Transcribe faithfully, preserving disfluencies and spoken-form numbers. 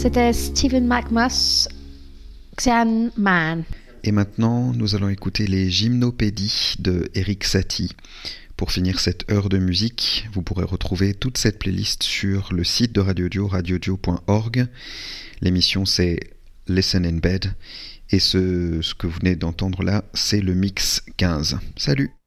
C'était Stephen McMus, Xian Man. Et maintenant, nous allons écouter les Gymnopédies de Erik Satie. Pour finir cette heure de musique, vous pourrez retrouver toute cette playlist sur le site de Radio Dio, radio dio point org. L'émission, c'est Listen in Bed. Et ce, ce que vous venez d'entendre là, c'est le mix quinze. Salut!